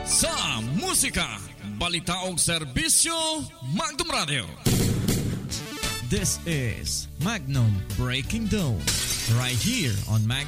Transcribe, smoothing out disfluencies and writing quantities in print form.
Sa musika, balita og serbisyo, Magnum Radio. This is Magnum Breaking Dawn, right here on Magnum.